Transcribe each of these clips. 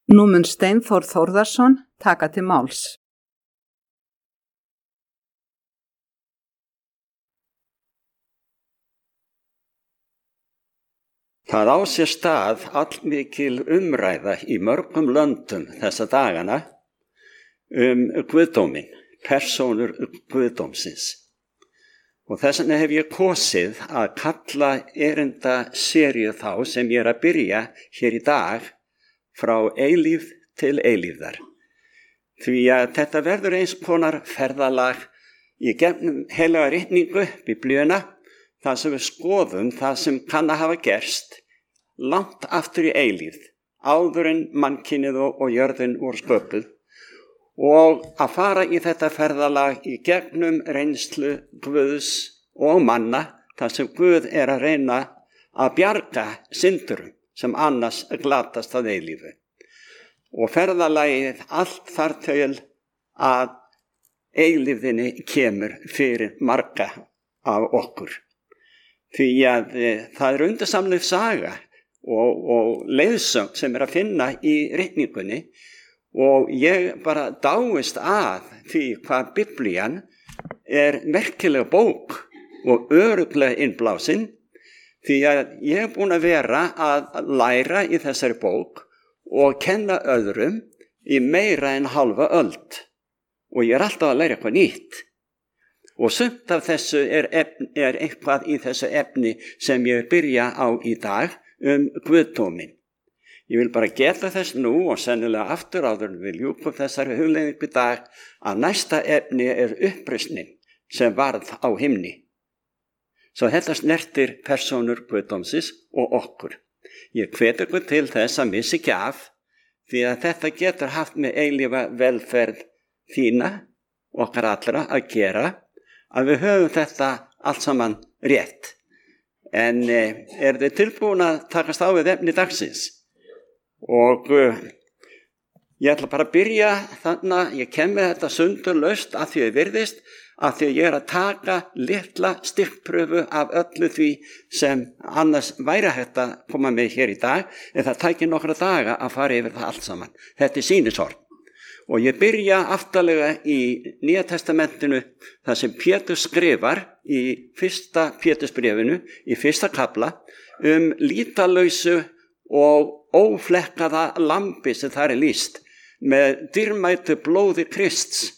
Nú mun Steinþór Þórðarson taka til máls. Það á sér stað allmikil umræða í mörgum löndum þessa dagana guðdóminn, persónur guðdómsins. Og þess vegna hef ég kosið að kalla erindaseríu þá sem ég að byrja hér í dag frá eilífð til eilífðar. Því að þetta verður eins konar ferðalag í gegnum heilaga ritningu, Biblíuna, það sem við skoðum, það sem kann að hafa gerst langt aftur í eilífð, áður en mannkynið og jörðin voru sköpuð, og að fara í þetta ferðalag í gegnum reynslu Guðs og manna, þar sem Guð að reyna að bjarga syndurum sem annars glatast að eilífu. Og ferðalagið allt þar til að eilífðinni kemur fyrir marga af okkur. Því að það undursamleg saga og leiðsögn sem að finna í ritningunni, og ég bara dáist að því hvað Biblían merkileg bók og örugglega innblásin, því að ég búin að vera að læra í þessari bók og kenna öðrum í meira en halva öld, og ég alltaf að læra eitthvað nýtt. Og sumt af þessu eitthvað í þessu efni sem ég byrja á í dag guðdóminn. Ég vil bara geta þess nú og sennilega aftur áður en við ljúkum þessari hugleiðingu í dag að næsta efni uppreisnin sem varð á himni. Svo þetta snertir persónur guðdómsins og okkur. Ég hvet ykkur til þess að missa ekki af, því að þetta getur haft með eilífa velferð þína, okkar allra að gera, að við höfum þetta allt saman rétt. En þið tilbúin að takast á við efni dagsins? Og ég ætla bara að byrja þannig, ég kem með þetta sundurlaust að því virðist, að því ég að taka litla stikkpröfu af öllu því sem annars væri hægt að koma með hér í dag, en það tækir nokkra daga að fara yfir það allt saman. Þetta sýnishorn. Og ég byrja aftarlega í Nýja testamentinu, þar sem Pétur skrifar í fyrsta Pétursbréfinu, í fyrsta kafla, lýtalausu og óflekkaða lambi sem þar lýst, með dýrmætu blóði Krists.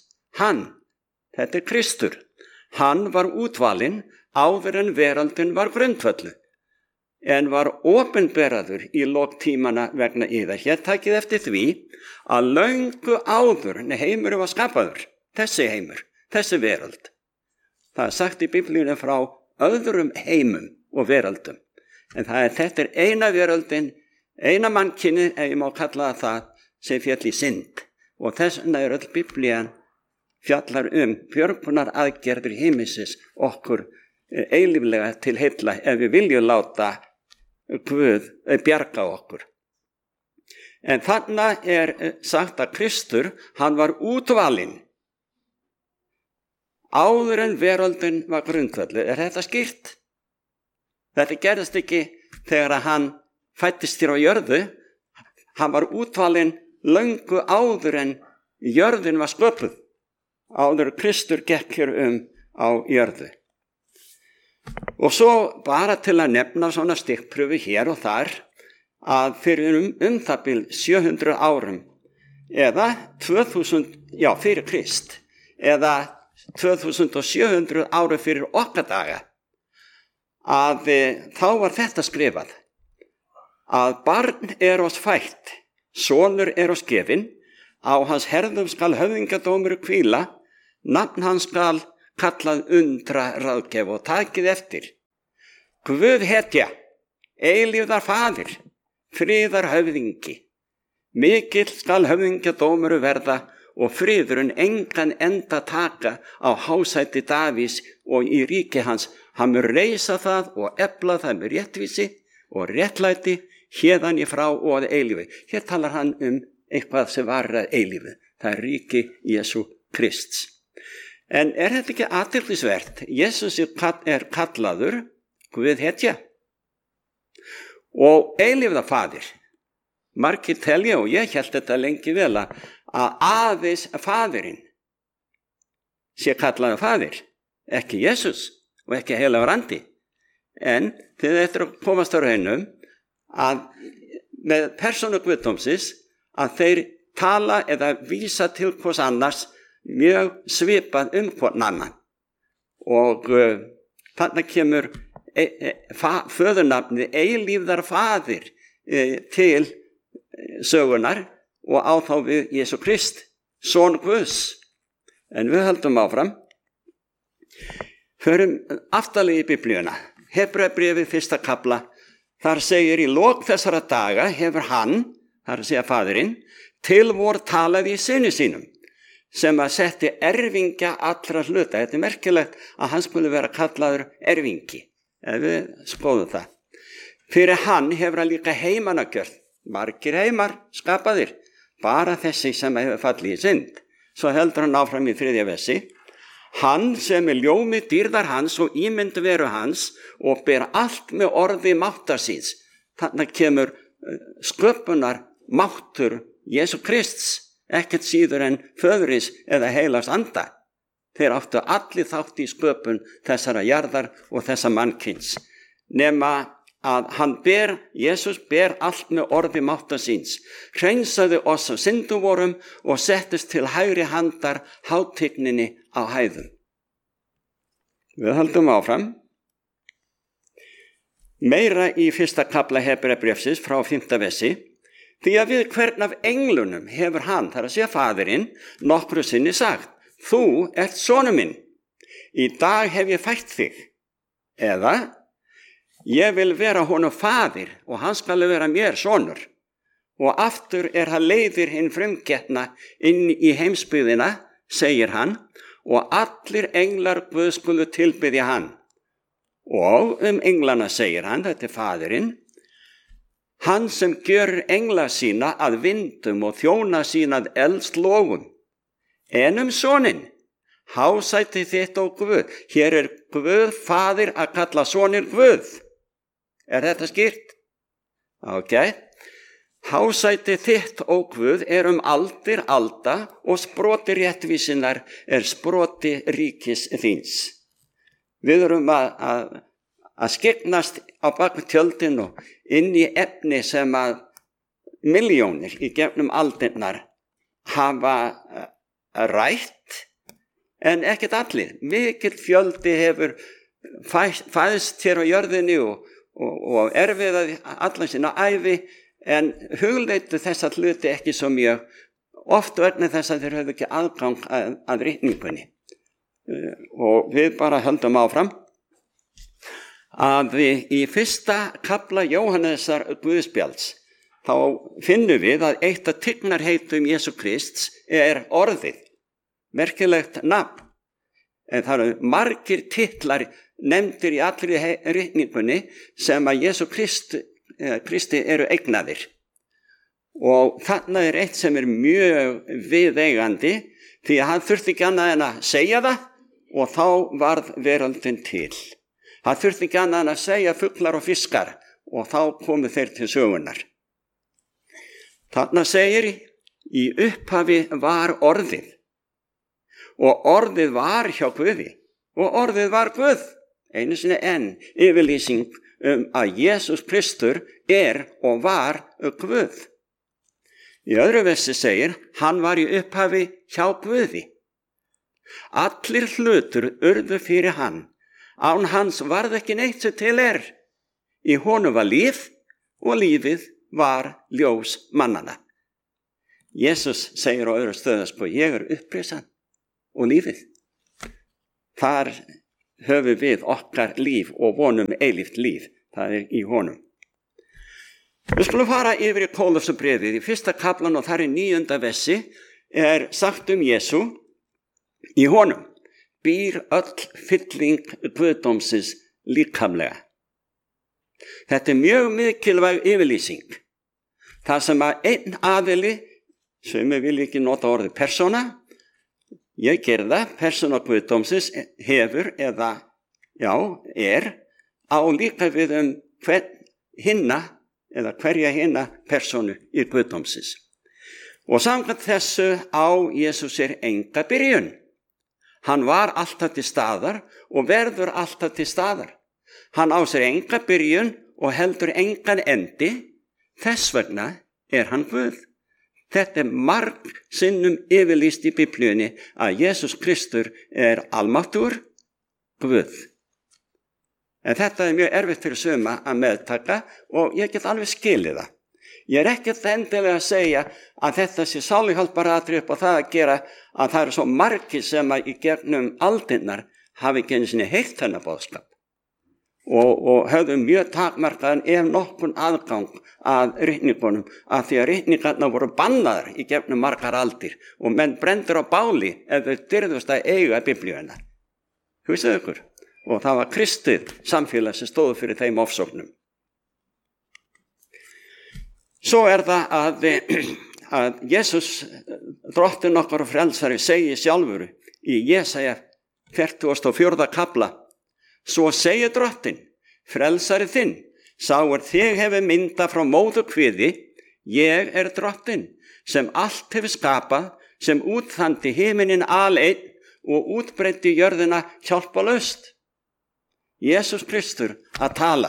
Þetta Kristur. Hann var útvalinn áður en veraldin var grundvölluð, en var opinberaður í lok tímana vegna yðar. Hér takið eftir því að löngu áður en heimurinn var skapaður, þessi heimur, þessi veröld. Það sagt í Biblíunni frá öðrum heimum og veröldum. En þetta eina veröldin, eina mannkynið, ef ég má kalla það, sem féll í synd. Og þess vegna öll Biblían fjallar björgunar aðgerðir himinsins okkur eilíflega til heilla ef við viljum láta Guð bjarga okkur. En þarna sagt að Kristur, hann var útvalinn áður en veröldin var grundvölluð. Þetta skýrt? Þetta gerðist ekki þegar hann fæddist hér á jörðu. Hann var útvalinn löngu áður en jörðin var sköpuð, áður Kristur gekk hér á jörðu. Og svo bara til að nefna svona stikkpröfu hér og þar, að fyrir það bil 700 árum, eða 2000, fyrir Krist, eða 2700 árum fyrir okkar daga, að þá var þetta skrifað, að barn oss fætt, sonur oss gefinn, á hans herðum skal höfðingadómur hvíla, nafn hans skal kallað undra ráðgef, og takið eftir. Guð hetja, eilífðar faðir, friðar höfðingi. Mikill skal höfðingadómur verða, og friðurinn engan enda taka á hásæti Davís og í ríki hans. Hann mun reisa það og efla það með réttvísi og réttlæti héðan í frá og að eilífi. Hér talar hann eitthvað sem var að eilífi. Það ríki Jesú Krists. En þetta ekki athyglisvert? Jesús kallaður Guð hetja og eilífðarfaðir. Margir telja, og ég hélt þetta lengi vel, að aðeins faðirinn sé kallaður faðir, ekki Jesús og ekki heilagur andi. En þið eftir að komast á raunum að með persónu guðdómsins að þeir tala eða vísa til hvers annars mjög svipað hvern annan. Og þarna kemur föðurnafnið eilífðar faðir til sögunar og á þá við Jesú Krist, son Guðs. En við höldum áfram. Förum aftarlega í Biblíuna. Hebreabréfið 1. kafla. Þar segir í lok þessara daga hefur hann, þar að segja faðirinn, til vor talaði í syni sínum, sem að setti erfingja allra hluta. Þetta er merkilegt að hann skulle vera kallaður erfingi, ef við skoðum það. Fyrir hann hefur hann líka heimana gjört, margir heimar skapaðir, bara þessi sem hefur fallið í synd. Svo heldur hann áfram í 3. versi. Hann sem er ljómi dýrðar hans og ímynd veru hans og ber allt með orði máttar síns. Þannig kemur sköpunar máttur Jesú Krists, ekkert síður en föðurins eða heilags anda. Þeir áttu allir þátt í sköpun þessara jarðar og þessa mannkyns. Nema að hann Jesús ber allt með orði máttar síns, hreinsaði oss af syndum vorum og settist til hægri handar hátigninni á hæðum. Við höldum áfram. Meira í 1. kafla Hebreabréfsins frá 5. versi. Því að við hvern af englunum hefur hann, þar að segja faðirinn, nokkru sinni sagt, þú ert sonur minn, í dag hef ég fætt þig. Eða, ég vil vera honum faðir og hann skal vera mér sonur. Og aftur hann leiðir hinn frumgetna inn í heimsbyggðina, segir hann, og allir englar Guð skulu tilbiðja hann. Og englana segir hann, þetta er faðirinn, hann sem gjör engla sína að vindum og þjóna sína að eldslógum. En soninn, hásæti þitt ó Guð. Hér er Guð faðir að kalla sonir Guð. Er þetta skýrt? Ok. Hásæti þitt ó Guð er aldir alda og sproti réttvísinnar er sproti ríkis þíns. Við erum að skyggnast á bak tjöldin og inn í efni sem að milljónir í gegnum aldirnar hafa rætt, en ekkert allir. Mikill fjöldi hefur fæðst hér á jörðinni og erfiðaði allan sína ævi, en hugleitu þessa hluti ekki svo mjög, oft vegna þess að þeir höfðu ekki aðgang að ritningunni. Og við bara höldum áfram að í 1. kafla Jóhannesar Guðspjalds þá finnum við að eitt af tignarheitum Jesú Krists er orðið, merkilegt nafn, en það eru margir titlar nefndir í allri ritningunni sem að Jesú Kristi eru eignaðir. Og þarna er eitt sem er mjög viðeigandi, því að hann þurfti ekki annað en að segja það og þá varð veröldin til. Hann þurfti ekki annað en að segja fuglar og fiskar og þá komu þeir til sögunar. Þarna segir í upphafi var orðið og orðið var hjá Guði og orðið var Guð. Einu sinni enn yfirlýsing að Jesús Kristur er og var Guð. Í öðru versi segir, hann var í upphafi hjá Guði. Allir hlutur urðu fyrir hann. Án hans varð ekki neitt sem til er. Í honum var líf og lífið var ljós mannana. Jesus segir á öðru stöðu, ég er upprisan og lífið. Þar höfum við okkar líf og vonum eilíft líf. Það er í honum. Við skulum fara yfir í Kólosabréfið í 1. kaflan og þar í 9. versi er sagt Jesú, í honum býr öll fylling guðdómsins líkamlega. Þetta er mjög mikilvæg yfirlýsing. Það sem að einn aðili, sem við viljum ekki nota orðið persóna, ég ger það, persóna guðdómsins hefur eða, er á líka við hvern hinna eða hverja hina persónu í guðdómsins. Og samkvæmt þessu á Jesús enga byrjun. Hann var alltaf til staðar og verður alltaf til staðar. Hann á enga byrjun og heldur engan endi, þess vegna hann Guð. Þetta marg sinnum yfirlýst í Biblíunni að Jesús Kristur almáttugur Guð. En þetta mjög erfitt fyrir suma að meðtaka og ég get alveg skilið það. Ég ekkert endilega að segja að þetta sé sáluhjálparatriði upp á það að gera að það eru svo margir sem að í gegnum aldirnar hafi ekki einu sinni heyrt þennan boðskap og höfðu mjög takmarkaðan ef nokkun aðgang að ritningunum að því að ritningarnar voru bannaðar í gegnum margar aldir og menn brendur á báli ef þau dyrðust að eiga Biblíuna. Hugsið ykkur. Og það var kristið samfélag sem stóðu fyrir þeim ofsóknum. Svo það að Jesús, drottinn okkar og frelsari, segir sjálfur í Jesaja 44. kapla: Svo segir drottinn, frelsari þinn, sá þig hefur myndað frá móðurkviði, ég drottinn, sem allt hefur skapað, sem útþandi himininn aleinn og útbreiddi jörðina hjálpalaust. Jesús Kristur að tala.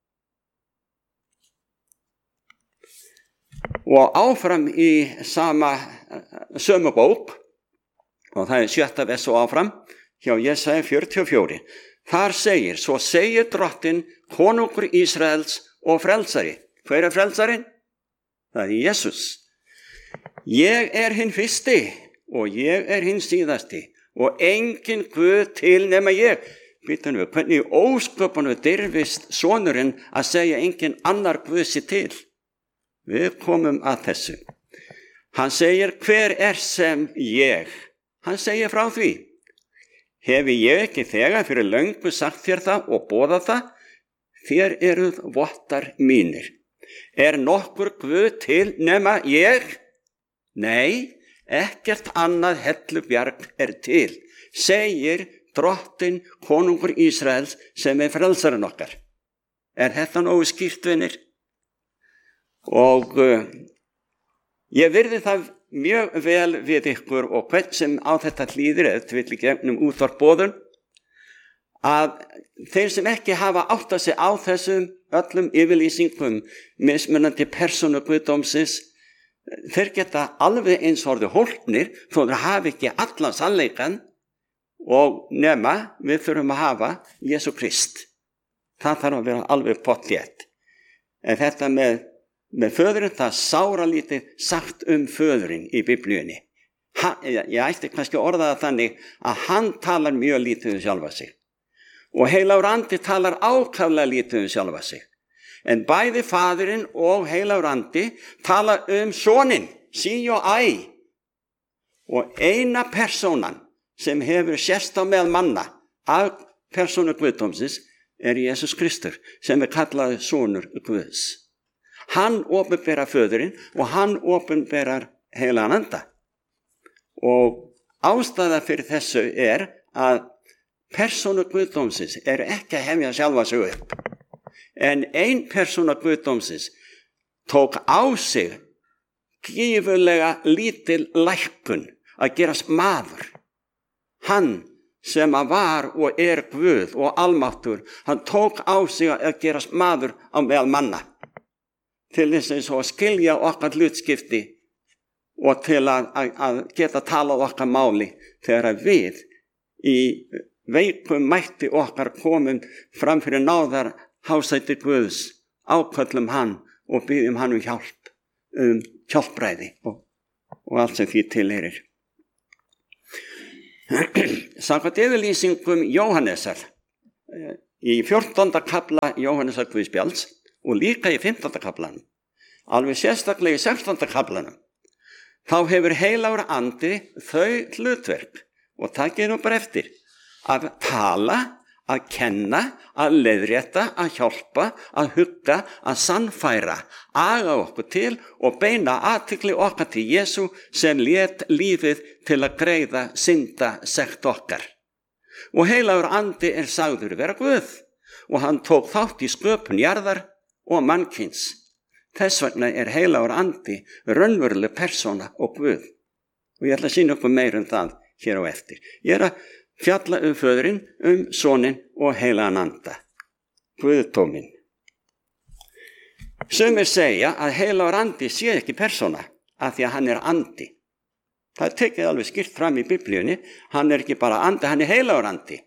Og áfram í sömu bók, og það 7. vers og áfram, hjá Jesaja 44. Þar segir, svo segir drottinn, konungur Ísraels og frelsari. Hver frelsarinn? Það Jesús. Ég hinn fyrsti og ég hinn síðasti og engin Guð til nema ég. Býtum við, hvernig ósköpunum dirfist sonurinn að segja engin annar Guð sé til? Við komum að þessu. Hann segir, hver sem ég? Hann segir frá því. Hefi ég ekki þegar fyrir löngu sagt þér það og boðað það? Þér eruð vottar mínir. Nokkur Guð til nema ég? Nei, ekkert annað hellubjarg til, segir drottinn konungur Ísraels sem frelsarinn okkar. Þetta nógu skýrt, vinir? Og ég virði það mjög vel við ykkur og hvern sem á þetta hlýðir eða vill í gegnum útvarpboðun að þeir sem ekki hafa áttað sig á þessum öllum yfirlýsingum mismunandi persónu guðdómsins, þeir geta alveg eins orðið hólpnir þó þeir hafi ekki allan sannleikann og nema við þurfum að hafa Jesú Krist. Það þarf að vera alveg pottþétt. En þetta með föðurinn, það sáralítið sagt föðurinn í Biblíunni. Ég ætti kannski að orða það þannig að hann talar mjög lítið sjálfa sig. Og heilagur andi talar ákaflega lítið sjálfa sig. En bæði faðirinn og heilagur andi tala soninn, sí og æ. Og eina persónan sem hefur sérst á meðal manna af persónu guðdómsins Jesús Kristur sem kallaði sonur Guðs. Hann opinberar föðurinn og hann opinberar heilagan anda. Og ástæða fyrir þessu að persónu guðdómsins ekki að hefja sjálfa sig upp. En ein persóna guðdómsins tók á sig gífurlega lítil lækkun að gerast maður. Hann sem var og Guð og almáttur, hann tók á sig að gerast maður á meðal manna til þess að skilja okkar hlutskipti og til að geta talað okkar máli þegar við í veikum mætti okkar komum fram fyrir náðar hásæti Guðs, áköllum hann og biðjum hann hjálp, hjálpræði og allt sem því tilheyrir. Samkvæmt yfirlýsingum Jóhannesar í 14. kapla Jóhannesar Guðspjalls og líka í 15. kaplanum, alveg sérstaklega í 16. kaplanum, þá hefur heilagur andi þau hlutverk og takið nú bara eftir að tala, að kenna, að leiðrétta, að hjálpa, að hugga, að sannfæra, aga okkur til og beina athygli okkar til Jesú sem lét lífið til að greiða syndasekt okkar. Og heilagur andi sagður vera Guð og hann tók þátt í sköpun jarðar og mannkyns. Þess vegna heilagur andi raunveruleg persóna og Guð. Og ég ætla að sýna okkur meira það hér á eftir. Ég að fjalla Föðurinn, Soninn og heilagan anda. Guðdóminn. Sumir segja að heilagur andi sé ekki persóna af því að hann andi. Það tekið alveg skýrt fram í Biblíunni. Hann ekki bara andi, hann heilagur andi.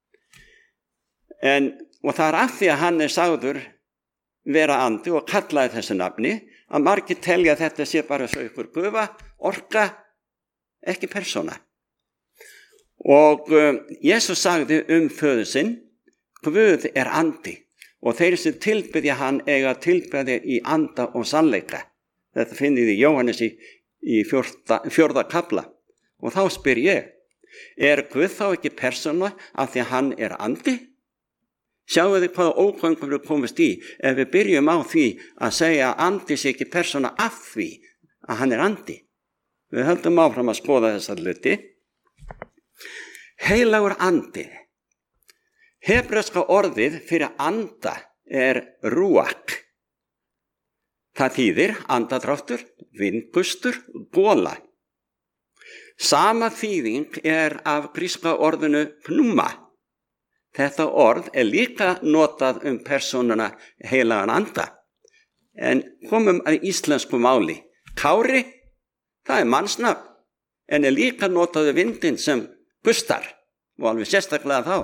Og það af því að hann sagður vera andi og kallaði þessu nafni að margir telja að þetta sé bara svo ykkur gufa, orka, ekki persóna. Og Jesus sagði Föður sinn, Guð andi og þeir sem tilbiðja hann eiga tilbiðja í anda og sannleika. Þetta finnið í Jóhannes í 4. kafla. Og þá spyr ég, Guð þá ekki persóna af því að hann andi? Sjáu þið hvaða ógöngur við komast í ef við byrjum á því að segja að andi sé ekki persóna af því að hann andi. Við höldum áfram að skoða þessa hluti. Heilagur andi. Hebreska orðið fyrir anda rúak. Það þýðir andadráttur, vindgustur, gola. Sama þýðing af gríska orðinu pneuma. Þetta orð líka notað persónuna heilagan anda. En komum að íslensku máli. Kári, það mannsnafn, en líka notað vindinn sem gustar og alveg sérstaklega þá.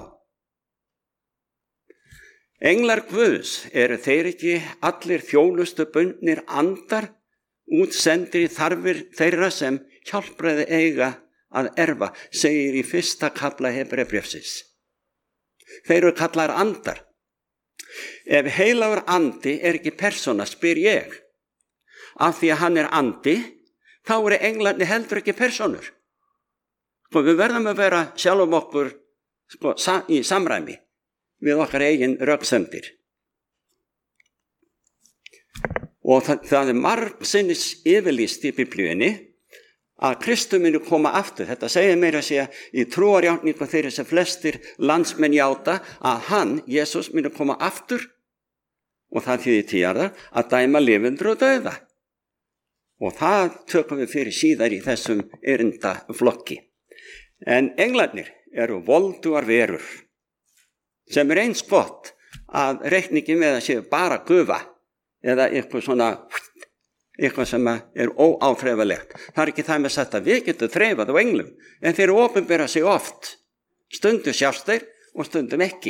Englar Guðs þeir ekki allir þjónustu bundnir andar útsendir í þarfir þeirra sem hjálpræði eiga að erfa, segir í 1. kafla Hebreabréfsins. Þeir eru kallaðir andar. Ef heilagur andi ekki persóna, spyr ég, af því að hann andi, þá eru englarnir heldur ekki persónur. Við verðum að vera sjálfum okkur í samræmi við okkar eigin röksemdir. Og það margsinnis yfirlýst í Biblíunni að Kristur muni koma aftur. Þetta segir meira að segja í trúarjátningu þeirra sem flestir landsmenn játa að hann, Jesus, muni koma aftur og það þýðir tíðarðar að dæma lifendur og dauða. Og það tökum við fyrir síðar í þessum erindaflokki. En englarnir eru voldugar verur sem eins gott að reikningi með að séu bara gufa eða eitthvað sem óáþreifalegt. Það ekki það með sagt að við getum þreifað á englum, en þeir opinbera sig oft. Stundum sjást þeir og stundum ekki.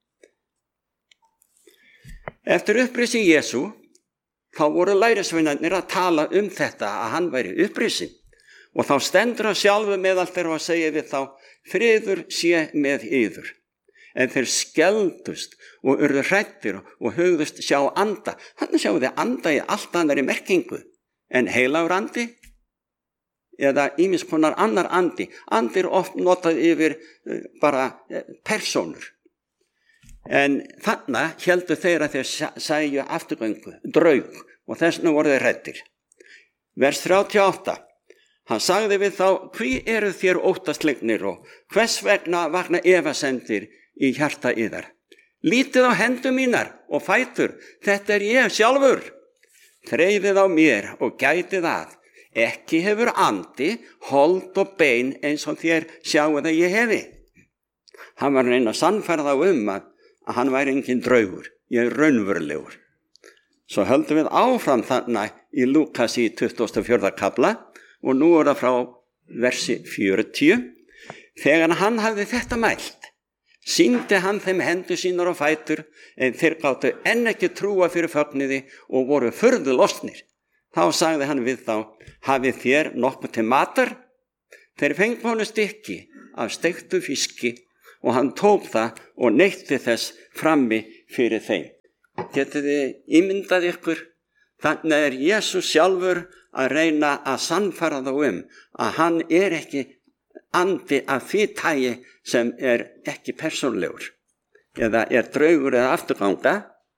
Eftir upprisi Jesú, þá voru lærisveinarnir að tala þetta að hann væri upprisin. Og þá stendur hann sjálfur meðal þeirra og segir við þá, friður sé með yður. En þeir skeldust og urðu hræddir og hugðust sjá anda. Þannig sjáu þið anda í allt annari merkingu en heilagur andi eða ýmis konar annar andi. Andi oft notað yfir bara persónur. En þannig héldu þeir að þeir sæju afturgöngu, draug og þessna voru þeir hræddir. Vers 38. Hann sagði við þá, hví eru þér óttaslegnir og hvers vegna vakna efasemdir í hjarta yðar. Lítið á hendur mínar og fætur, þetta ég sjálfur. Þreifið á mér og gætið að. Ekki hefur andi, hold og bein eins og þér sjáu það ég hefi. Hann var reyna að sannfæra þá að hann væri engin draugur, ég raunverulegur. Svo höldum við áfram þannig í Lúkas í 24. kafla og nú það frá versi 40. Þegar hann hafði þetta mælt, sýndi hann þeim hendur sínar og fætur, en þeir gátu enn ekki trúa fyrir fögnuði og voru furðu lostnir. Þá sagði hann við þá, hafið þér nokkuð til matar? Þeir fengu honum stykki af steiktu fiski og hann tók það og neytti þess frammi fyrir þeim. Getið þið ímyndað ykkur? Þannig Jesús sjálfur að reyna að sannfæra þá að hann ekki andi af því tagi sem ekki persónlegur eða draugur eða afturganga.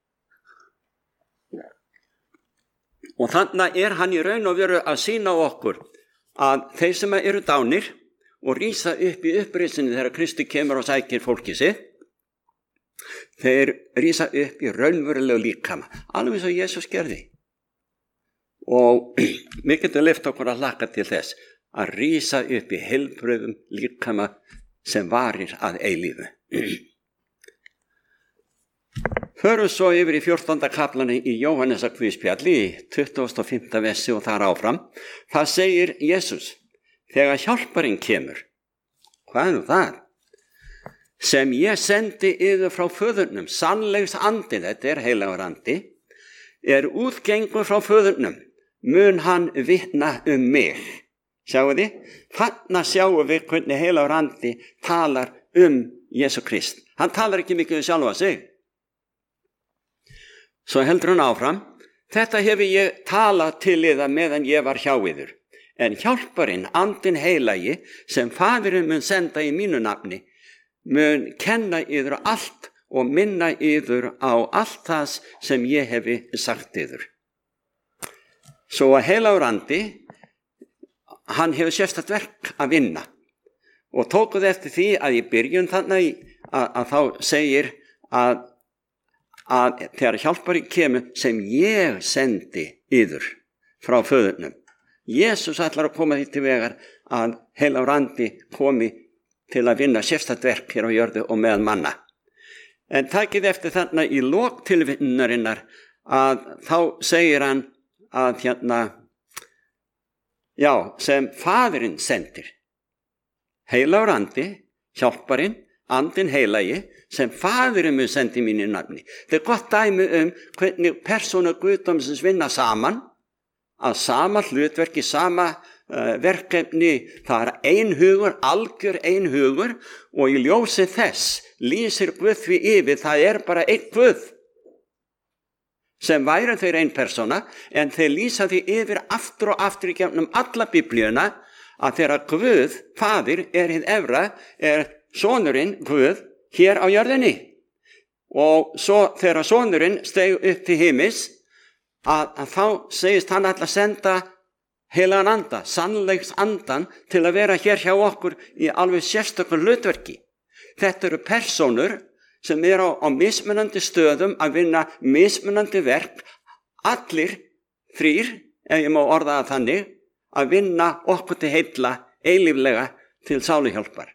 Og þannig hann í raun og veru að sýna okkur að þeir sem eru dánir og rísa upp í upprisinni þegar Kristi kemur og sækir fólki sitt, þeir rísa upp í raunverulegu líkama, alveg svo Jesús gerði. og við getum lyft okkur að hlakka til þess að rísa upp í heilbrigðum líkama sem varir að eilífu. Förum svo yfir í 14. kaflanum í Jóhannesar guðspjalli í 25. versi og þar áfram. Það segir Jesús, þegar hjálparinn kemur, hvað er nú það? Sem ég sendi yður frá föðurnum, sannleiks andi, þetta er heilagur andi, er útgengur frá föðurnum, mun hann vitna mig. Sjáu þið? Þarna sjáum við hvernig heilagur andi talar Jesú Krist. Hann talar ekki mikið sjálfa sig. Svo heldur hann áfram, þetta hefur ég talað til yðar meðan ég var hjá yður. En hjálparinn, andinn heilagi, sem Faðirinn mun senda í mínu nafni, mun kenna yður allt og minna yður á allt það sem ég hefi sagt yður. Svo að heilagur andi, hann hefur sérstakt verk að vinna. Og tókuð eftir því að í byrjun þannig að þá segir að þegar hjálparinn kemur sem ég sendi yður frá föðurnum. Jesús ætlar að koma því til vegar að heilagur andi komi til að vinna sérstakt verk hér á jörðu og meðal manna. En takið eftir þarna í lok tilvinnarinnar að þá segir hann að sem Faðirinn sendir. Heilagur andi, hjálparinn, andinn heilagi, sem Faðirinn mun sendi mínu nafni. Þetta er gott dæmi hvernig persónu guðdómsins vinna saman, að sama hlutverki, sama verkefni, það er einhugur, algjör einhugur, og í ljósi þess lýsir Guð því yfir, það er bara einn Guð, sem væri þeir ein persóna, en þeir lýsa því yfir aftur og aftur í gegnum alla biblíuna, að þeirra Guð, Faðir, er hið efra, er sonurinn Guð hér á jörðinni. Og svo þegar sonurinn steig upp til himins, að þá segist hann ætla að senda heilagan anda, sannleiks andan, til að vera hér hjá okkur í alveg sérstökum hlutverki. Þetta eru persónur sem eru á mismunandi stöðum að vinna mismunandi verk, allir þrír, ef ég má orða það þannig, að vinna okkur til heilla eilíflega til sáluhjálpar.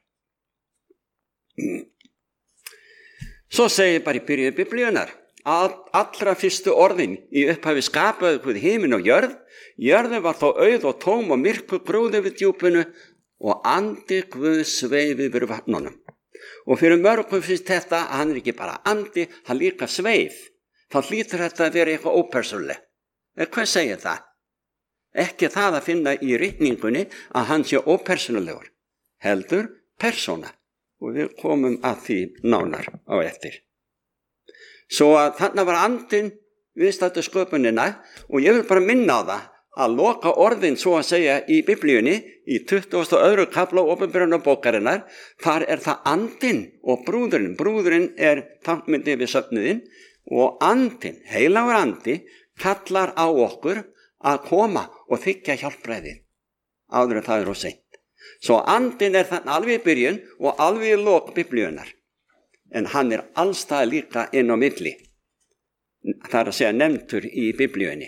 Svo segir bara í byrjuðu biblíunar að allra fyrstu orðin í upphafi skapaði Guð himinn og jörð. Jörðin var þó auð og tóm og myrkur grúði við djúpinu og andi Guð sveif yfir vatnunum. Og fyrir mörgum finnst þetta að hann er ekki bara andi, hann líka sveif. Þá hlýtur þetta að vera eitthvað ópersónulegt. Hvað segir það? Ekki það að finna í ritningunni að hann sé ópersónulegur, heldur persóna. Og við komum að því nánar á eftir. Svo að þarna var andinn viðstaddur sköpunina, og ég vil bara minna á það að loka orðin svo að segja í biblíunni í 22. kafla Opinberunarbókarinnar, þar er það andinn og brúðurinn. Brúðurinn er táknmyndin við söfnuðinn, og andinn, heilagur andi, kallar á okkur að koma og þiggja hjálpræðið áður en það er of seint. Svo andinn er þannig alveg í byrjun og alveg í lok biblíunar. En hann er allstað líka inn á milli. Það er að segja nefndur í biblíunni.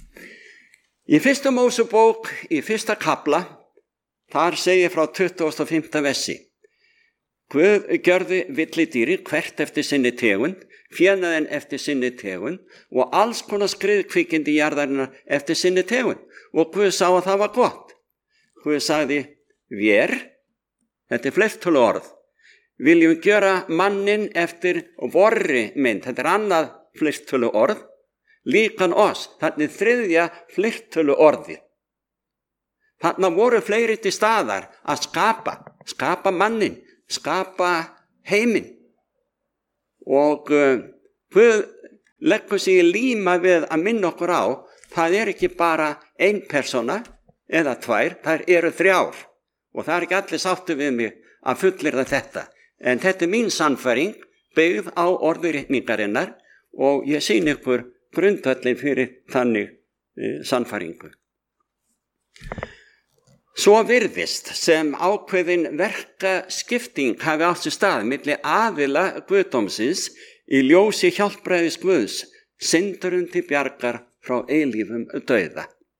Í 1. Mósebók, í 1. kafla, þar segir frá 25. versi. Guð gjörði villidýri hvert eftir sinni tegund, fénaðinn eftir sinni tegund og alls konar skriðkvikindi jarðarinnar eftir sinni tegund. Og Guð sá að það var gott. Guð sagði, vér, þetta er fleirtölu orð, viljum gjöra mannin eftir vorri mynd, þetta er annað fleirtölu orð, líkan oss, þannig þriðja fleirtölu orði. Þannig voru fleiri til staðar að skapa mannin, skapa heiminn. Og Guð leggur sig í líma við að minna okkur á, það er ekki bara ein persóna eða tvær, það eru 3. Og það er ekki allir sáttu við mig að fullyrða þetta. En þetta er mín sannfæring, byggð á orðuritningarinnar, og ég sýni ykkur grundvöllin fyrir þannig sannfæringu. Svo virðist sem ákveðin verkaskipting hafi átt sér stað milli aðila guðdómsins í ljósi hjálpræðis Guðs, syndurum til bjargar frá eilífum dauða.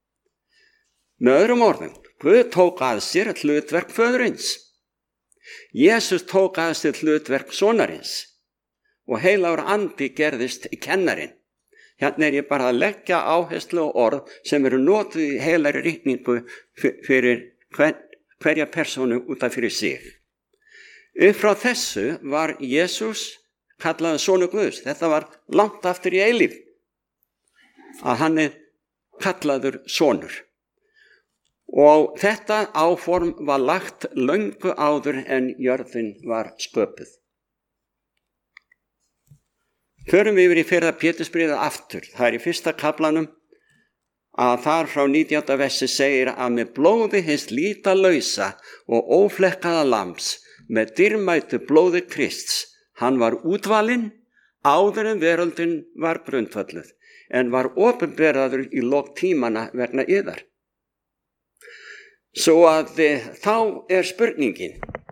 Með öðrum orðum, Guð tók að sér hlutverk föðurins. Jesús tók að sér hlutverk sonarins og heilagur andi gerðist kennarinn. Hérna ég bara að leggja áherslu og orð sem eru notuð í heilari ritningu fyrir hverja persónu út af fyrir sig. Upp frá þessu var Jesús kallaði sonur Guðs. Þetta var langt aftur í eilíf að hann kallaður sonur. Og þetta áform var lagt löngu áður en jörðin var sköpuð. Förum við yfir í 1. Pétursbréfið aftur. Það í 1. kaflanum að þar frá 19. versi segir að með blóði hins lýtalausa og óflekkaða lambs með dýrmætu blóði Krists hann var útvalinn áður en veröldin var grundvölluð en var opinberaður í lok tímana vegna yðar. Svo að þá spurningin,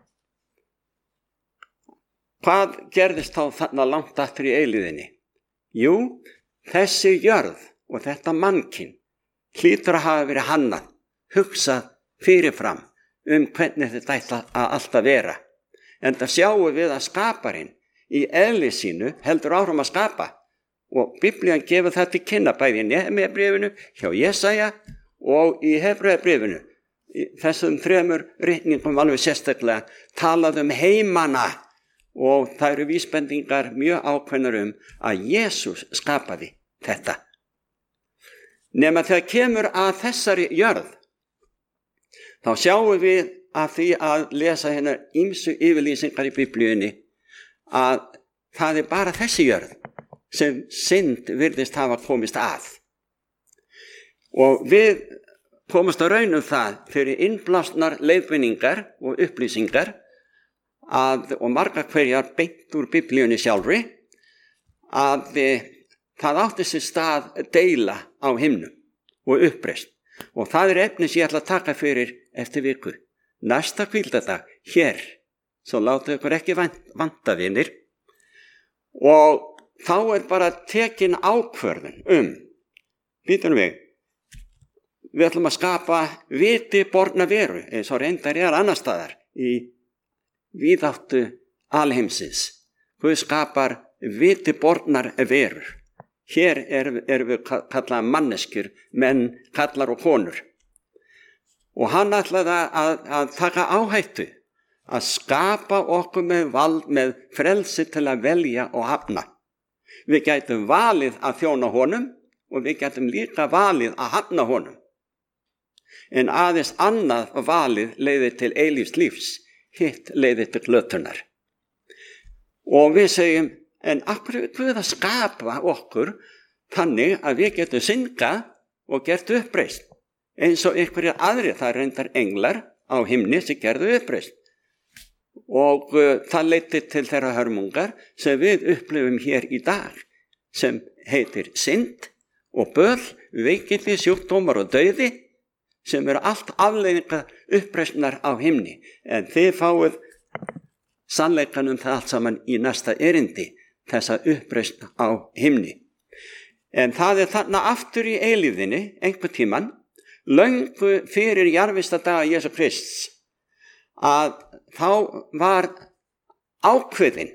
hvað gerðist þá þarna langt aftur í eilíðinni? Jú, þessi jörð og þetta mannkyn hlýtur að hafa verið hannað, hugsað fyrirfram hvernig þetta ætla að alltaf vera. En það sjáum við að skaparinn í eðli sínu heldur áfram að skapa og Biblían gefur það til kynna bæði í Nehemíabréfinu, hjá Jesaja og í Hebreabréfinu. Þessum 3 ritningum alveg sérstaklega talað heimana og það eru vísbendingar mjög ákveðnar að Jesús skapaði þetta. Nema þegar kemur að þessari jörð, þá sjáum við að því að lesa hérna ýmsu yfirlýsingar í Biblíunni að það bara þessi jörð sem synd virðist hafa komist að. Og við komast að raun það fyrir innblásnar leiðbeiningar og upplýsingar og margar hverjar beint úr Biblíunni sjálfri að það átti sér stað deila á himnum og uppreisn. Og það efni sem ég ætla að taka fyrir eftir viku. Næsta hvíldardag hér, svo láta ykkur ekki vanta vinir. Og þá bara tekin ákvörðun býtum við ætlum að skapa viti borna veru, eins og reyndar annar staðar í víðáttu alheimsins. Guð skapar viti bornar verur. Hér erum við kallað manneskjur, menn, kallar og konur. Og hann ætlaði að taka áhættu, að skapa okkur með vald, með frelsi til að velja og hafna. Við gætum valið að þjóna honum og við gætum líka valið að hafna honum. En aðeins annað valið leiðir til eilífs lífs, hitt leiðir til glötunar. Og við segjum, en akkur Guð að skapa okkur þannig að við getum syndgað og gert uppreisn. Eins og einhverjir aðrir, það reyndar englar á himni sem gerðu uppreisn. Og það leiddi til þeirra hörmungar sem við upplifum hér í dag, sem heitir synd og böl, veikindi, sjúkdómar og dauði, sem eru allt afleiðingar uppreisnar á himni. En þið fáið sannleikanum það allt saman í næsta erindi, þessa uppreisn á himni. En það þarna aftur í eilífðinni, einhver tíman, löngu fyrir jarðvistadaga Jesú Krists, að þá var ákveðin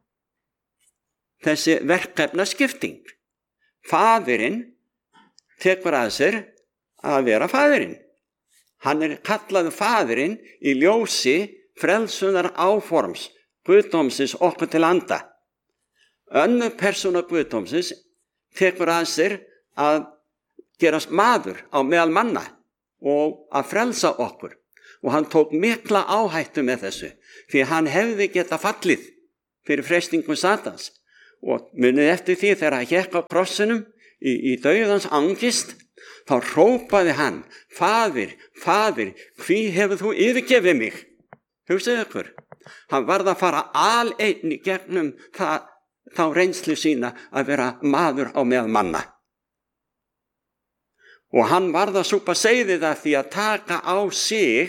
þessi verkefnaskipting. Faðirinn tekur að sér að vera faðirinn. Hann kallaður faðirinn í ljósi frelsunar áforms guðdómsins okkur til anda. Önnur persóna guðdómsins tekur að sér að gerast maður á meðal manna og að frelsa okkur. Og hann tók mikla áhættu með þessu, því hann hefði geta fallið fyrir freistingum Satans. Og munið eftir því þegar hann hékk á krossinum í dauðans angist, þá hrópaði hann, Faðir, Faðir, hví hefur þú yfirgefið mig? Hugsaðu ykkur, hann varð að fara aleinn í gegnum þá reynslu sína að vera maður á meðal manna. Og hann varð að súpa seyðið af því að taka á sig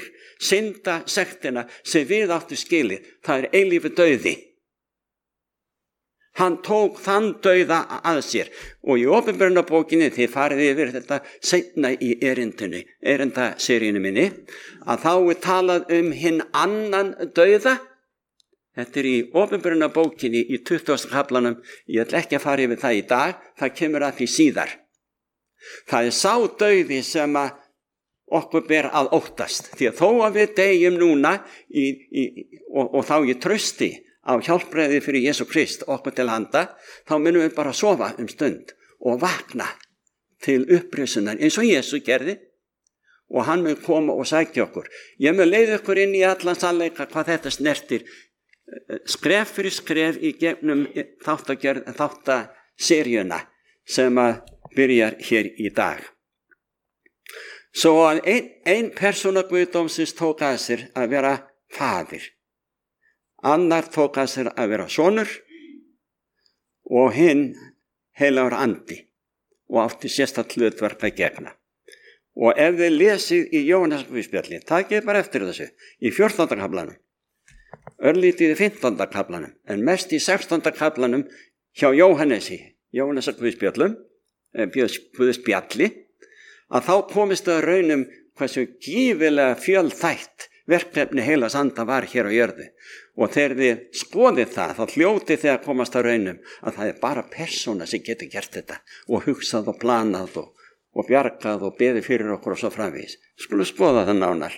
syndasektina sem við áttu skilið. Það eilífu dauði. Hann tók þann dauða að sér og í opinberunarbókinni, þið farið yfir þetta seinna í erindaseríunni minni, að þá er talað hinn annan dauða. Þetta í opinberunarbókinni í 20. kaflanum, ég ætla ekki að fara yfir það í dag, það kemur að því síðar. Það sá dauði sem að okkur ber að óttast, því að þó að við deyjum núna og þá í trausti á hjálpræði fyrir Jesú Krist okkur til handa, þá munum við bara sofa stund og vakna til upprisunar eins og Jesú gerði og hann mun koma og sækja okkur. Ég mun leiða ykkur inn í allan sannleika hvað þetta snertir skref fyrir skref í gegnum þáttaseríuna sem að byrjar hér í dag. Svo að ein persóna guðdómsins tók að sér að vera faðir. Annar tók að sér að vera sonur og hinn heilagur andi og átti sérstakt hlutverk að gegna. Og ef þið lesið í Jóhannesarguðspjalli, takið bara eftir þessu, í 14. kaflanum, örlítið í 15. kaflanum, en mest í 16. kaflanum hjá Jóhannesarguðspjallum, Guðspjalli, að þá komist það raunum hversu gífilega fjölþætt verkefni heilags anda var hér á jörðu. Og þegar þið skoðið það, þá hljótið þið að komast að raunum að það er bara persóna sem getur gert þetta og hugsað og planað og bjargað og beðið fyrir okkur og svo framvegis. Skulum skoða það nánar.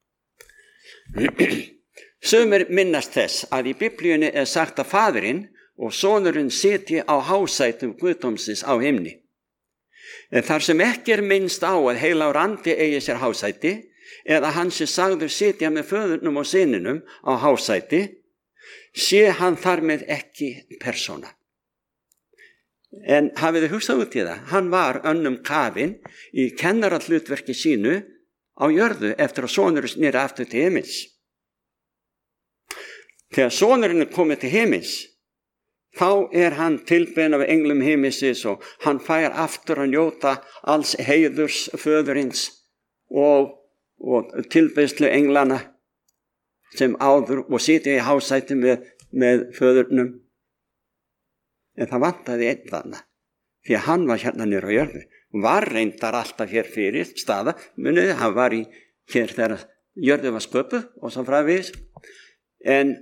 Sumir minnast þess að í Biblíunni er sagt að faðirinn og sonurinn sitji á hásætum guðdómsins á himni. En þar sem ekki er minnst á að heilagur andi eigi sér hásæti, eða hann sé sagður sitja með föðurnum og syninum á hásæti, sé hann þar með ekki persóna. En hafið þið hugsað út í það? Hann var önnum kafinn í kennarahlutverki sínu á jörðu eftir að sonurinn sneri aftur til himins. Þegar sonurinn er komið til himins, þá er hann tilbeðinn af englum himinsins og hann fær aftur að njóta alls heiðurs föðurins og tilbeiðslu englana sem áður og sitja í hásæti með föðurnum. En það vantaði einn þarna, því að hann var hérna niður á jörðu. Var reyndar alltaf hér fyrir staða, munið, hann var hér þegar jörðu var sköpuð og svo framvegis. En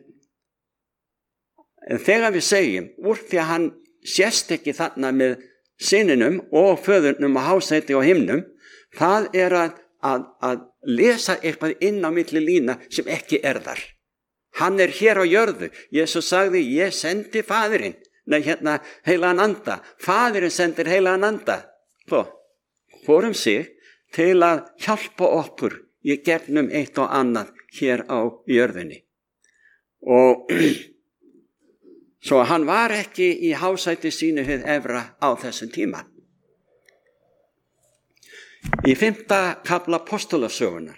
þegar við segjum, úr því að hann sést ekki þarna með syninum og föðurnum á hásæti og himnum, það er að lesa eitthvað inn á milli lína sem ekki er þar. Hann er hér á jörðu. Jesús sagði, ég sendi faðirinn. Heilagan anda. Faðirinn sendir heilagan anda. Fórum sig til að hjálpa okkur í gegnum eitt og annað hér á jörðinni. Og svo hann var ekki í hásæti sínu hið efra á þessum tíma. Í 5. kafla Apostolasögunnar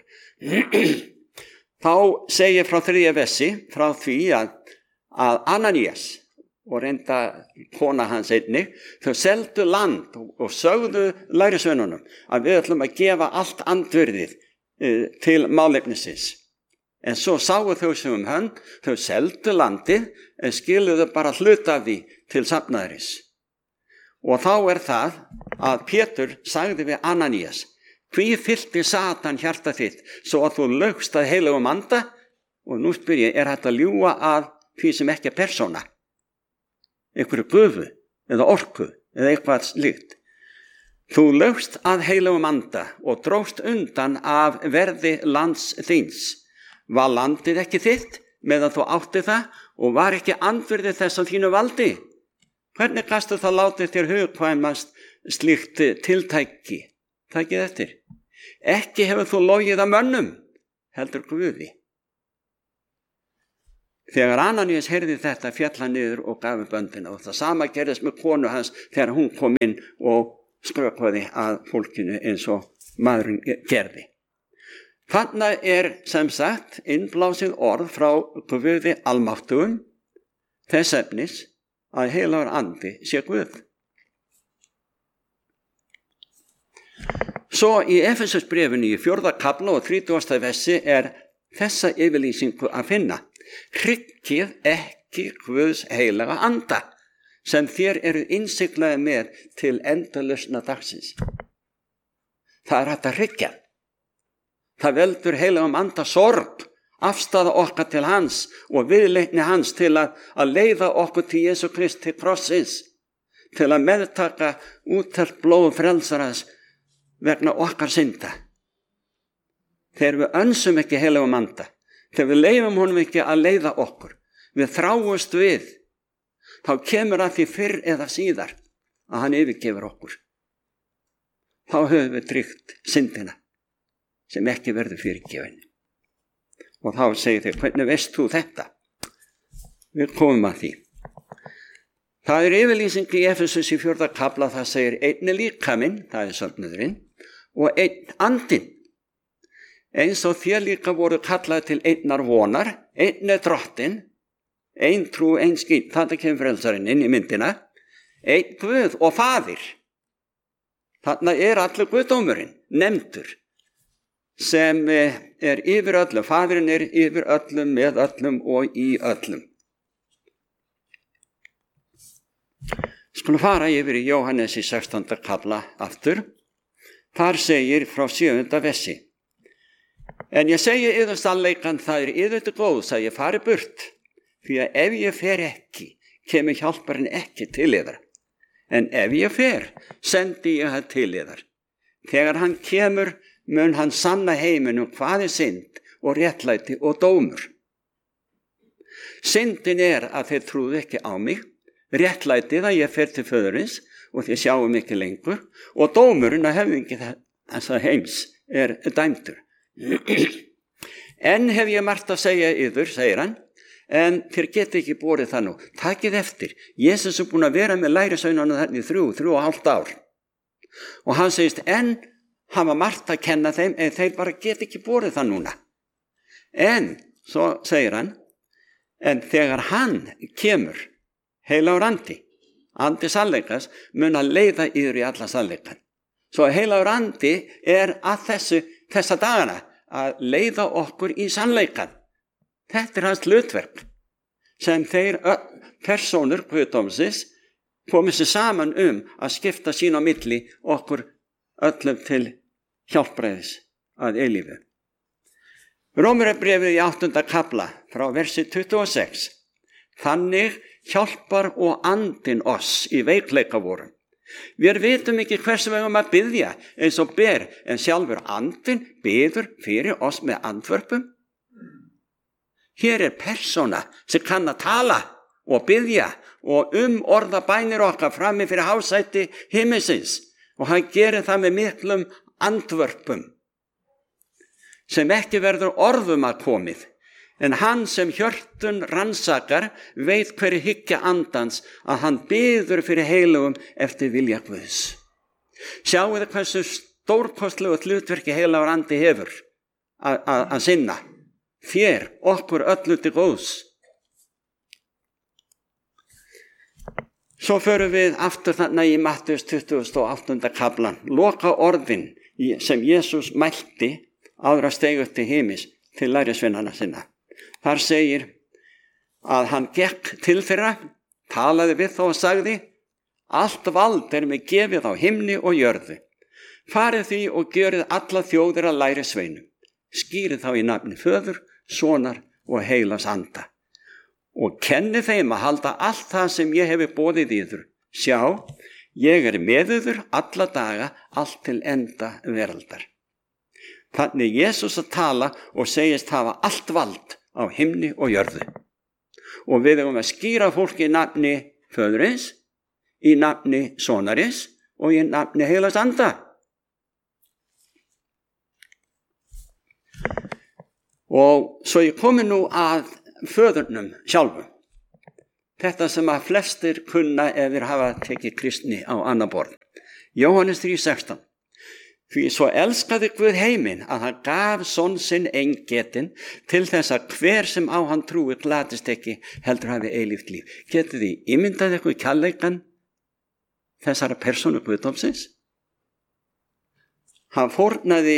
þá segir frá 3. versi frá því að Ananías og reynda kona hans einnig, þau seldu land og sögðu lærisveinunum að við ætlum að gefa allt andvirðið til málefnisins. En svo sáu þau sem hönd, þau seldu landið en skiluðu bara hluta af því til safnaðarins. Og þá er það að Pétur sagði við Ananías, hví fyllti Satan hjarta þitt svo að þú laugst að heilagum anda? Og nú spyr ég, er þetta að ljúga að því sem ekki er persóna? Einhverju gufu eða orku eða eitthvað slíkt. Þú laugst að heilagum anda og dróst undan af verði lands þíns. Var landið ekki þitt með að þú átti það og var ekki andvirði þess á þínu valdi? Hvernig gastu það látið þér hugkvæmast slíkt tiltæki? Takið eftir. Ekki hefur þú logið að mönnum, heldur Guði. Þegar Ananías heyrði þetta féll hann niður og gaf upp öndina og það sama gerðist með konu hans þegar hún kom inn og skrökvaði að fólkinu eins og maðurinn gerði. Þarna er sem sagt innblásið orð frá Guði almáttugum þess efnis að heilagur andi sé Guð. Svo í Efesusbréfinu í 4. kafla og 30. versi er þessa yfirlýsingu að finna. Hryggið ekki Guðs heilaga anda. sem þér eru innsiglaði með til endalausna dagsins. Það hægt að hryggja. Það veldur heilagum anda sorg, afstaða okkar til hans og viðleitni hans til að leiða okkur til Jesú Kristi krossins, til að meðtaka úttelt blóð frelsarans vegna okkar synda. Þegar við önsum ekki heilagum anda, þegar við leifum honum ekki að leiða okkur, við þráumst við, þá kemur að því fyrr eða síðar að hann yfirgefur okkur. Þá höfum við tryggt syndina sem ekki verður fyrirgefin. Og þá segir þau, hvernig veist þú þetta? Við komum að því. Það er yfirlýsing í Efesus í 4. kafla, það segir einn er líkaminn, það er söfnuðurinn, og einn andinn. Eins og þér líka voru kallaði til einnar vonar, einn er drottinn, einn trú, einn skýt, þetta kemur frelsarinn inn í myndina, einn Guð og Faðir. Þarna er allur Guðdómurinn nefndur, sem er yfir öllum, Faðirinn er yfir öllum, með öllum og í öllum. Skulum fara yfir í Jóhannes í 16. kafla aftur. Þar segir frá 7. versi. En ég segi yður sannleikann, það er yður til góðs að ég fari burt, því að ef ég fer ekki, kemur hjálparinn ekki til yðar. En ef ég fer, sendi ég hann til yðar. Þegar hann kemur, mun hann sanna heiminum hvað er synd og réttlæti og dómur. Syndin er að þeir trúðu ekki á mig, réttlætið að ég fer til föðurins og þeir sjáum ekki lengur, og dómurinn að höfðingi þessa heims er dæmdur. En hef ég margt að segja yður, segir hann, en þér geti ekki borið það nú. Takið eftir, Jesus er búin að vera með lærisveinunum þarna í 3,5 ár. Og hann segist, en hafa margt að kenna þeim, en þeir bara geti ekki borið það núna. En, svo segir hann, en þegar hann kemur, heilagur andi, andi sannleikas, mun að leiða yfir í alla sannleikan. Svo heilagur andi er að þessa dagana að leiða okkur í sannleikan. Þetta er hans hlutverk sem þeir persónur guðdómsins komið sér saman að skipta sín á milli okkur öllum til hjálpræðis að eilífu. Rómarbréfið í 8. kafla frá versi 26. Þannig hjálpar og andinn oss í veikleika vorum. Við vitum ekki hversu við höfum að biðja eins og ber, en sjálfur andinn biður fyrir oss með andvörpum. Hér er persóna sem kann að tala og biðja og orða bænir okkar frammi fyrir hásæti himminsins, og hann gerir það með miklum andvörpum sem ekki verður orðum að komið. En hann sem hjörtun rannsakar veit hverju hyggja andans að hann biður fyrir heilugum eftir vilja Guðs. Sjáu þið hversu stórkostlegu hlutverki heilagur andi hefur að sinna. Þér, okkur öllu til góðs. Svo förum við aftur þarna í Mattheus 28. kaflan, loka orðin sem Jesús mælti áður að steig upp til himins til lærisveinana sinna. Þar segir að hann gekk til þeirra, talaði við þá og sagði, allt vald er mig gefið á himni og jörðu. Farið því og gjörið alla þjóðir að lærisveinum. Skýrið þá í nafni Föður, Sonar og heilags anda. Og kennið þeim að halda allt það sem ég hefi boðið yður. Sjá, ég er með yður alla daga, allt til enda veraldar. Þannig Jesús að tala og segist hafa allt vald á himni og jörðu. Og við erum að skýra fólki í nafni Föðurins, í nafni Sonarins og í nafni heilags anda. Og svo ég komi nú að Föðurnum sjálfum. Þetta sem að flestir kunna ef þeir hafa tekið kristni á annað borð. Jóhannes 3,16. Því svo elskaði Guð heiminn að hann gaf son sinn eingetinn til þess að hver sem á hann trúi glatist ekki heldur hafi eilíft líf. Getið þið ímyndað eitthvað kærleikann þessara persónu Guðdómsins? Hann fórnaði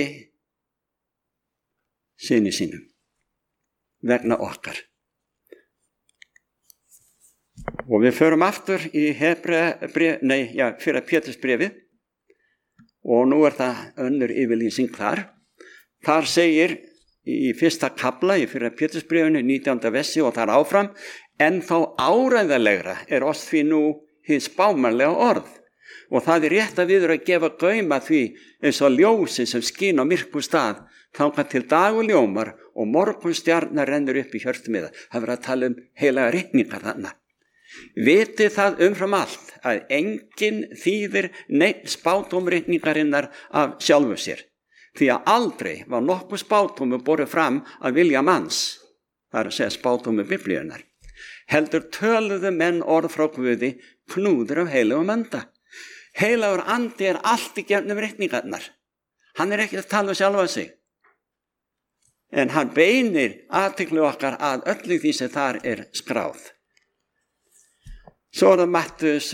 syni sínum vegna okkar. Og við förum aftur í fyrra Pétursbréfið og nú það önnur yfirlýsing þar. Þar segir í fyrsta kafla í fyrra Pétursbréfinu 19. versi og þar áfram: en þá áreiðanlegra oss því nú hið spámanlega orð. Og það rétt að við að gefa gauma því eins og ljósin sem skín á myrkum stað þangað til dagur ljómar og morgunstjarnar rennur upp í hjörtumiða. Það verður að tala heilaga ritningar þarna. Vitið það umfram allt að enginn þýðir neinn spádómritningarinnar af sjálfu sér, því að aldrei var nokkuð spádómur borið fram að vilja manns, það að segja spádómur Biblíunnar. Heldur töluðu menn orð frá Guði knúður af heilagum anda. Heilagur andi allt í gegnum ritningarnar. Hann ekki að tala um sjálfa sig, en hann beinir athygli okkar að öllu því sem þar skráð. Svo það Mattheus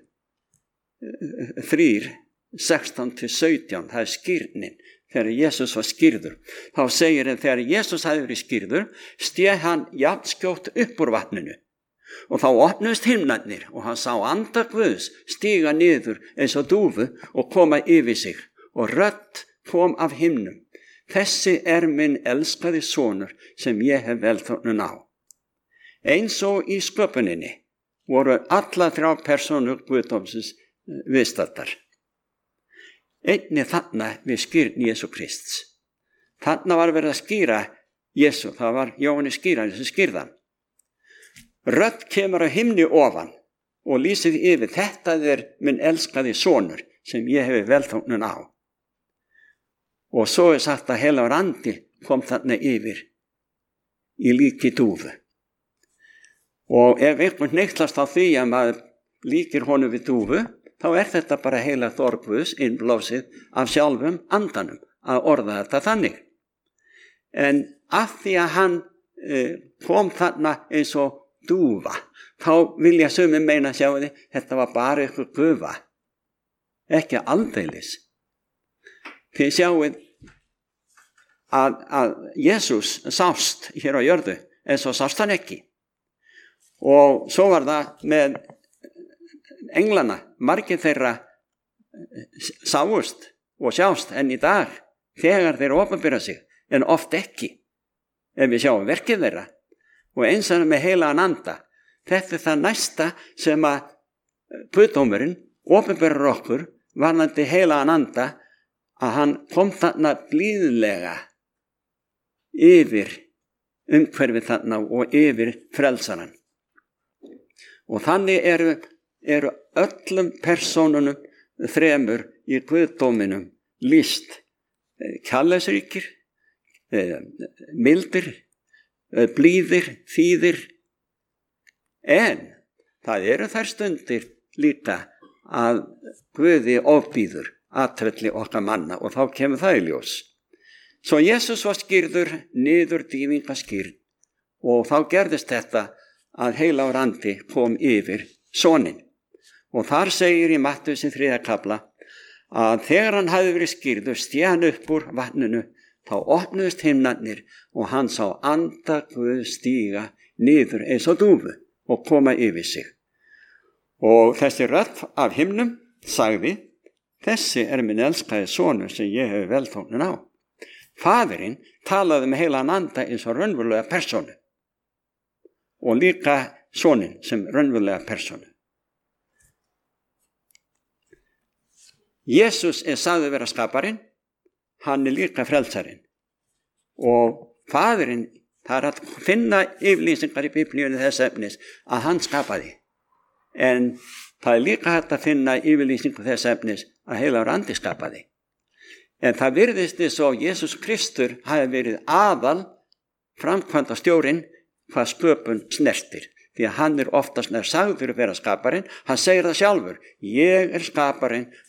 3, 16-17, það skírnin, þegar Jesus var skírður. Þá segir hann, þegar Jesus hafði verið skírður, stéð hann jafnskjótt upp úr vatninu. Og þá opnuðust himnarnir og hann sá anda Guðs stíga niður eins og dúfu og koma yfir sig. Og rödd kom af himnum: þessi minn elskaði sonur sem ég hef velþóknun á. Eins og í sköpuninni voru alla 3 persónur Guðdómsins viðstaddar. Einnig þarna við skírn Jesú Krists. Þarna var verið að skýra Jesú, það var Jóhannes skýrari sem skýrðan. Rödd kemur á himni ofan og lýsir yfir: þetta minn elskaði sonur sem ég hef velþóknun á. Og svo sagt að heilagur andi kom þarna yfir í líki dúfu. Og ef einhvern neyklast á því að maður líkir honum við dúfu, þá þetta bara heilagt orð Guðs innblásið af sjálfum andanum að orða þetta þannig. En af því að hann kom þarna eins og dúfa, þá vilja sumir meina, sjáu þið, þetta var bara eitthvað gufa, ekki aldeilis. Þið sjáuð að Jesús sást hér á jörðu, en svo sást hann ekki. Og svo var það með englana, margir þeirra sáust og sjást enn í dag þegar þeir opinbera sig, en oft ekki ef við sjáum verkið þeirra. Og eins og með heilagan anda, þetta það næsta sem að Guðdómurinn opinberar okkur varðandi heilagan anda, að hann kom þarna blíðlega yfir umhverfið þarna og yfir frelsarann. Og þannig eru öllum persónunum 3 í Guðdóminum lýst: kærleiksríkir, mildir, blíðir, þýðir. En það eru þær stundir líka að Guði ofbýður atferli okkar manna, og þá kemur það í ljós. Svo Jesus var skírður niður dýfingaskírn, og þá gerðist þetta að heilagur andi kom yfir soninn. Og þar segir í Mattheus 3. kafla að þegar hann hafði verið skírður, stéð hann upp úr vatninu, þá opnuðust himnarnir og hann sá anda Guð stíga niður eins og dúfu og koma yfir sig. Og þessi rödd af himnum sagði: þessi minn elskaði sonur sem ég hef velþóknun á. Faðirinn talaði með heilagan anda eins og raunverulega persónu, og líka soninn sem raunverulega persónu. Jesus sagði vera skaparinn, hann líka frelsarinn. Og faðirinn, það að finna yfirlýsingar í Biblíunni þess efnis að hann skapaði. En það líka hægt að finna yfirlýsingar þess efnis að heilagur andi skapaði. En það virðist eins og Jesus Kristur hafi verið aðal framkvæmdastjórinn hvað sköpun snertir. Því að hann oftast sagður að vera skaparinn, hann segir það sjálfur: ég skaparinn